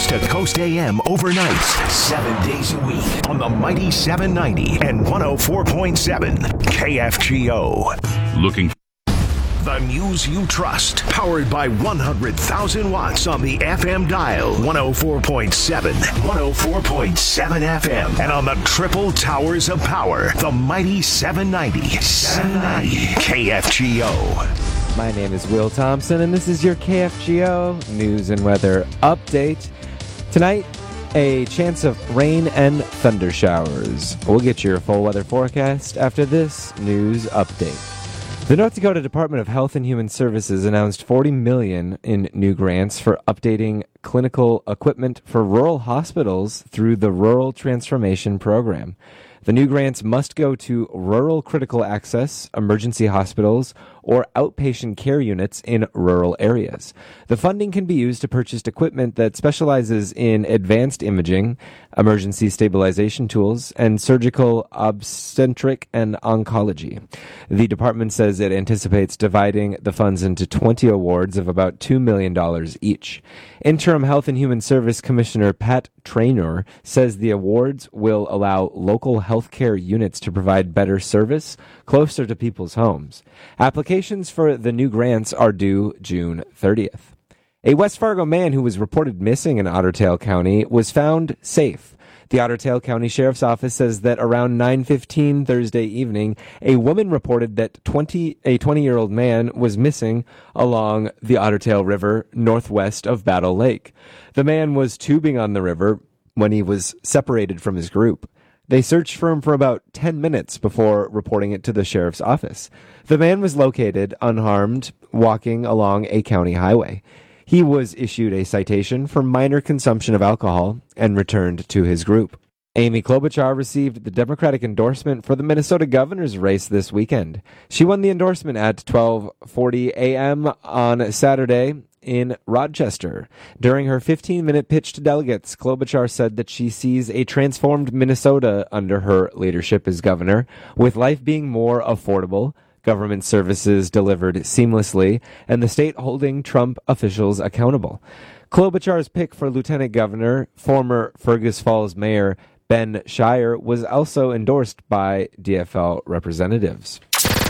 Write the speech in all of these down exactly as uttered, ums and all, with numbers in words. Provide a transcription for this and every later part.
Coast to Coast A M overnight, seven days a week on the mighty seven ninety and one oh four point seven K F G O. Looking the news you trust, powered by one hundred thousand watts on the F M dial, one oh four point seven, one oh four point seven F M, and on the triple towers of power, the mighty seven ninety, seven ninety K F G O. My name is Will Thompson, and this is your K F G O news and weather update. Tonight, a chance of rain and thunder showers. We'll get your full weather forecast after this news update. The North Dakota Department of Health and Human Services announced forty million dollars in new grants for updating clinical equipment for rural hospitals through the Rural Transformation Program. The new grants must go to rural critical access, emergency hospitals, or outpatient care units in rural areas. The funding can be used to purchase equipment that specializes in advanced imaging, emergency stabilization tools, and surgical obstetric and oncology. The department says it anticipates dividing the funds into twenty awards of about two million dollars each. Interim Health and Human Service Commissioner Pat Traynor says the awards will allow local healthcare units to provide better service closer to people's homes. Applications for the new grants are due June thirtieth. A West Fargo man who was reported missing in Otter Tail County was found safe. The Otter Tail County Sheriff's Office says that around nine fifteen Thursday evening, a woman reported that twenty, a twenty-year-old man was missing along the Otter Tail River northwest of Battle Lake. The man was tubing on the river when he was separated from his group. They searched for him for about ten minutes before reporting it to the sheriff's office. The man was located unharmed, walking along a county highway. He was issued a citation for minor consumption of alcohol and returned to his group. Amy Klobuchar received the Democratic endorsement for the Minnesota governor's race this weekend. She won the endorsement at twelve forty a.m. on Saturday in Rochester. During her fifteen-minute pitch to delegates, Klobuchar said that she sees a transformed Minnesota under her leadership as governor, with life being more affordable, government services delivered seamlessly, and the state holding Trump officials accountable. Klobuchar's pick for lieutenant governor, former Fergus Falls mayor Ben Shire, was also endorsed by D F L representatives.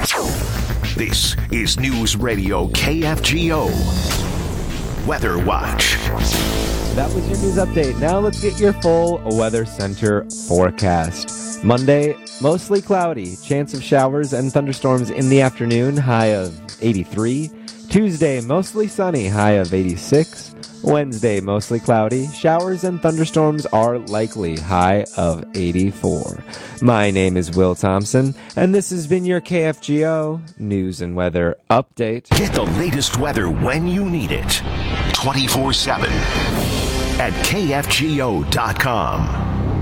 This is News Radio K F G O. Weather Watch. That was your news update. Now let's get your full Weather Center forecast. Monday, mostly cloudy. Chance of showers and thunderstorms in the afternoon, high of eighty-three. Tuesday, mostly sunny, high of eighty-six. Wednesday, mostly cloudy. Showers and thunderstorms are likely, high of eighty-four. My name is Will Thompson, and this has been your K F G O News and Weather Update. Get the latest weather when you need it. twenty-four seven at K F G O dot com.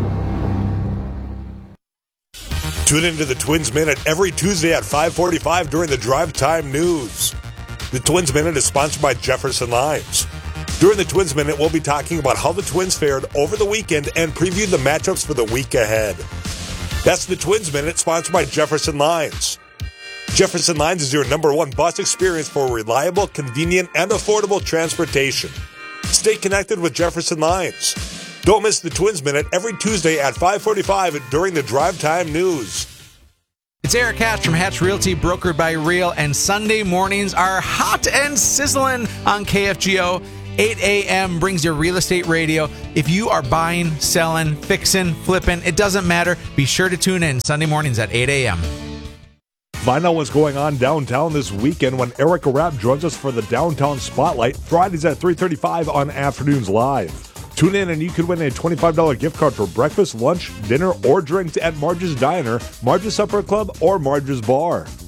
Tune into the Twins Minute every Tuesday at five forty-five during the Drive Time News. The Twins Minute is sponsored by Jefferson Limes. During the Twins Minute, we'll be talking about how the Twins fared over the weekend and preview the matchups for the week ahead. That's the Twins Minute, sponsored by Jefferson Lines. Jefferson Lines is your number one bus experience for reliable, convenient, and affordable transportation. Stay connected with Jefferson Lines. Don't miss the Twins Minute every Tuesday at five forty-five during the Drive Time News. It's Eric Hatch from Hatch Realty, brokered by Real, and Sunday mornings are hot and sizzling on K F G O. eight a.m. brings your real estate radio. If you are buying, selling, fixing, flipping, it doesn't matter. Be sure to tune in Sunday mornings at eight a.m. Find out what's going on downtown this weekend when Erica Rapp joins us for the Downtown Spotlight, Fridays at three thirty-five on Afternoons Live. Tune in and you could win a twenty-five dollars gift card for breakfast, lunch, dinner, or drinks at Marge's Diner, Marge's Supper Club, or Marge's Bar.